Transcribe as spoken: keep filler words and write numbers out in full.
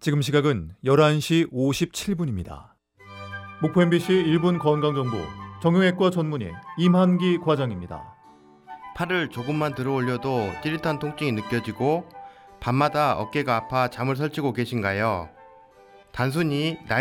지금 시각은 열한 시 오십칠 분입니다. 목포 엠비씨 일 분 건강정보 정형외과 전문의 임한기 과장입니다. 팔을 조금만 들어 올려도 찌릿한 통증이 느껴지고 밤마다 어깨가 아파 잠을 설치고 계신가요? 단순히 나이